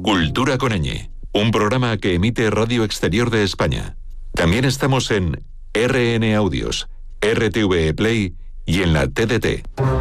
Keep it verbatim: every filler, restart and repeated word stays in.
Cultura con ñ, un programa que emite Radio Exterior de España. También estamos en R N Audios, R T V E Play y en la T D T.